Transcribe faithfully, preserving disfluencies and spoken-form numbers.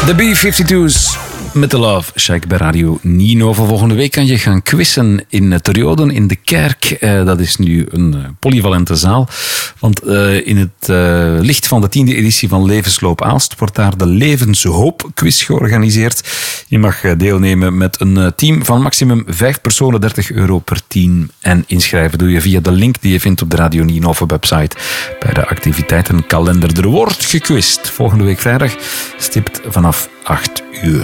De B vijfentwintig's met de Love Shack bij Radio Ninove. Volgende week kan je gaan quizzen in Terjoden in de kerk. Uh, dat is nu een uh, polyvalente zaal. Want uh, in het uh, licht van de tiende editie van Levensloop Aalst wordt daar de Levenshoop quiz georganiseerd. Je mag uh, deelnemen met een uh, team van maximum vijf personen, dertig euro per team. En inschrijven doe je via de link die je vindt op de Radio Ninove website. Bij de activiteitenkalender. Er wordt gequist. Volgende week vrijdag stipt vanaf acht uur.